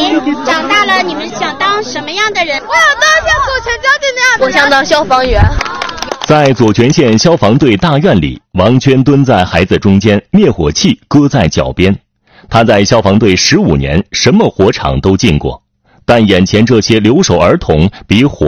长大了你们想当什么样的人？ 我想当像左权将军那样的人。 我想当消防员。 在左权县消防队大院里，王娟蹲在孩子中间，灭火器搁在脚边。她在消防队15年，什么火场都进过，但眼前这些留守儿童比火